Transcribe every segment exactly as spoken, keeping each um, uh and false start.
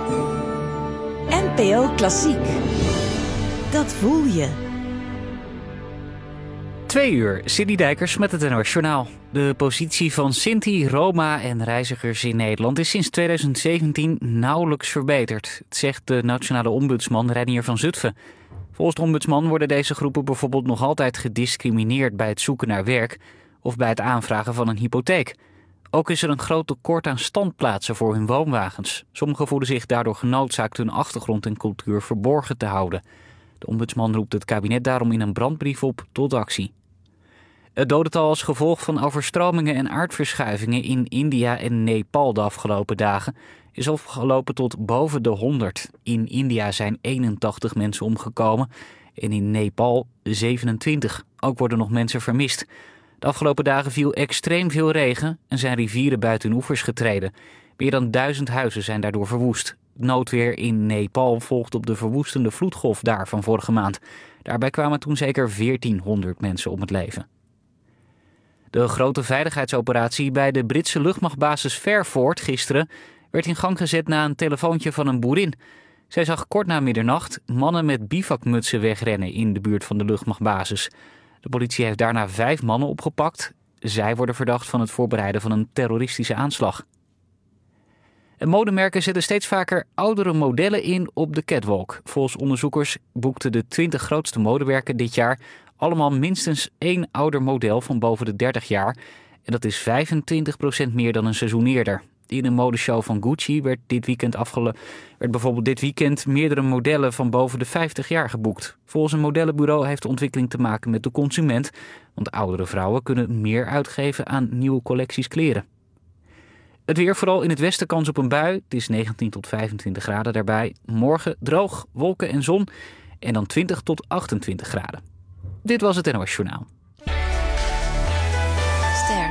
N P O Klassiek. Dat voel je. Twee uur, Sidney Dijkers met het N O S Journaal. De positie van Sinti, Roma en reizigers in Nederland is sinds tweeduizend zeventien nauwelijks verbeterd. Het zegt de nationale ombudsman Reinier van Zutphen. Volgens de ombudsman worden deze groepen bijvoorbeeld nog altijd gediscrimineerd bij het zoeken naar werk of bij het aanvragen van een hypotheek. Ook is er een groot tekort aan standplaatsen voor hun woonwagens. Sommigen voelen zich daardoor genoodzaakt hun achtergrond en cultuur verborgen te houden. De ombudsman roept het kabinet daarom in een brandbrief op tot actie. Het dodental als gevolg van overstromingen en aardverschuivingen in India en Nepal de afgelopen dagen is opgelopen tot boven de honderd. In India zijn eenentachtig mensen omgekomen en in Nepal zevenentwintig. Ook worden nog mensen vermist. De afgelopen dagen viel extreem veel regen en zijn rivieren buiten hun oevers getreden. Meer dan duizend huizen zijn daardoor verwoest. Het noodweer in Nepal volgt op de verwoestende vloedgolf daar van vorige maand. Daarbij kwamen toen zeker veertienhonderd mensen om het leven. De grote veiligheidsoperatie bij de Britse luchtmachtbasis Fairford gisteren werd in gang gezet na een telefoontje van een boerin. Zij zag kort na middernacht mannen met bivakmutsen wegrennen in de buurt van de luchtmachtbasis. De politie heeft daarna vijf mannen opgepakt. Zij worden verdacht van het voorbereiden van een terroristische aanslag. En modemerken zetten steeds vaker oudere modellen in op de catwalk. Volgens onderzoekers boekten de twintig grootste modemerken dit jaar allemaal minstens één ouder model van boven de dertig jaar. En dat is vijfentwintig procent meer dan een seizoen eerder. In een modeshow van Gucci werd, dit weekend afgele- werd bijvoorbeeld dit weekend meerdere modellen van boven de vijftig jaar geboekt. Volgens een modellenbureau heeft de ontwikkeling te maken met de consument. Want oudere vrouwen kunnen meer uitgeven aan nieuwe collecties kleren. Het weer, vooral in het westen kans op een bui. Het is negentien tot vijfentwintig graden daarbij. Morgen droog, wolken en zon. En dan twintig tot achtentwintig graden. Dit was het N O S Journaal. Ster.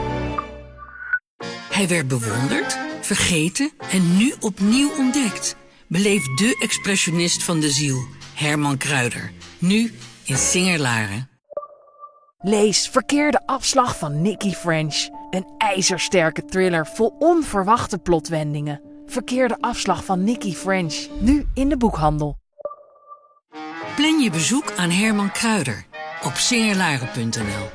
Hij werd bewonderd, vergeten en nu opnieuw ontdekt. Beleef de expressionist van de ziel, Herman Kruijder. Nu in Singer-Laren. Lees Verkeerde afslag van Nicky French. Een ijzersterke thriller vol onverwachte plotwendingen. Verkeerde afslag van Nicky French. Nu in de boekhandel. Plan je bezoek aan Herman Kruijder op singerlaren punt n l.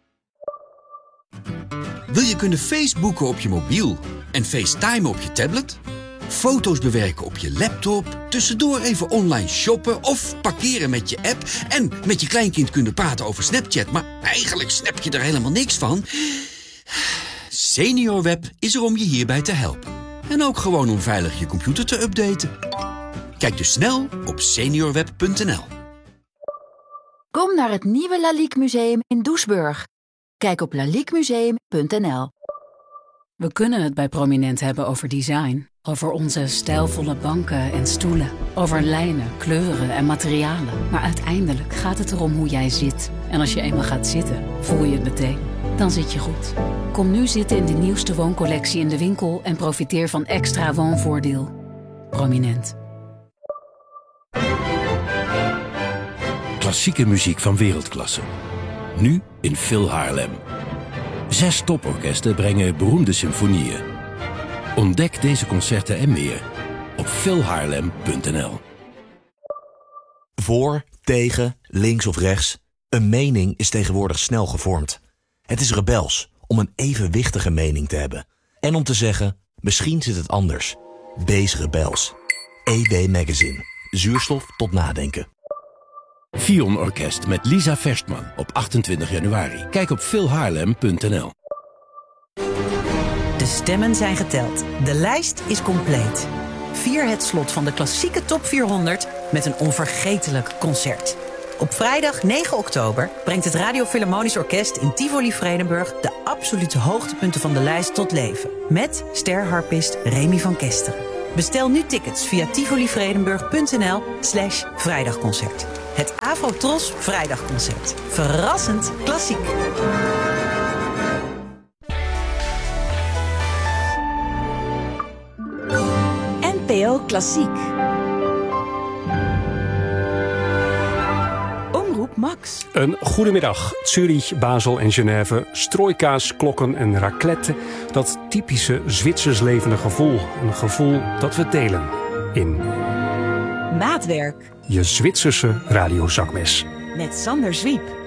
Wil je kunnen Facebooken op je mobiel en FaceTimen op je tablet? Foto's bewerken op je laptop, tussendoor even online shoppen of parkeren met je app en met je kleinkind kunnen praten over Snapchat, maar eigenlijk snap je er helemaal niks van? SeniorWeb is er om je hierbij te helpen. En ook gewoon om veilig je computer te updaten. Kijk dus snel op seniorweb punt n l. Kom naar het nieuwe Lalique Museum in Doesburg. Kijk op lalique museum punt n l. We kunnen het bij Prominent hebben over design. Over onze stijlvolle banken en stoelen. Over lijnen, kleuren en materialen. Maar uiteindelijk gaat het erom hoe jij zit. En als je eenmaal gaat zitten, voel je het meteen. Dan zit je goed. Kom nu zitten in de nieuwste wooncollectie in de winkel en profiteer van extra woonvoordeel. Prominent. Klassieke muziek van wereldklasse. Nu in Phil Haarlem. Zes toporkesten brengen beroemde symfonieën. Ontdek deze concerten en meer op phil haarlem punt n l. Voor, tegen, links of rechts. Een mening is tegenwoordig snel gevormd. Het is rebels om een evenwichtige mening te hebben. En om te zeggen, misschien zit het anders. Wees rebels. E W Magazine. Zuurstof tot nadenken. Fion Orkest met Lisa Verstman op achtentwintig januari. Kijk op phil haarlem punt n l. De stemmen zijn geteld. De lijst is compleet. Vier het slot van de klassieke top vierhonderd met een onvergetelijk concert. Op vrijdag negen oktober brengt het Radio Philharmonisch Orkest in Tivoli Vredenburg de absolute hoogtepunten van de lijst tot leven. Met sterharpist Remy van Kesteren. Bestel nu tickets via tivolivredenburg punt n l slash vrijdagconcert. Het Afro-Tros Vrijdagconcert. Verrassend klassiek. N P O Klassiek. Omroep Max. Een goedemiddag. Zurich, Basel en Genève. Strooikaas, klokken en raclette. Dat typische Zwitsers levende gevoel. Een gevoel dat we delen. in Maatwerk je Zwitserse radiozakmes. met Sander Zwiep.